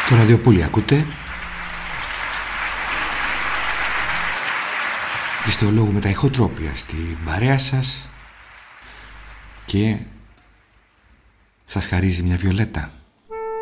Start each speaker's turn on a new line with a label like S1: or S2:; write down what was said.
S1: Το ραδιοπούλι ακούτε. Χριστεολόγου με τα ηχοτρόπια στην παρέα σας και σας χαρίζει μια βιολέτα.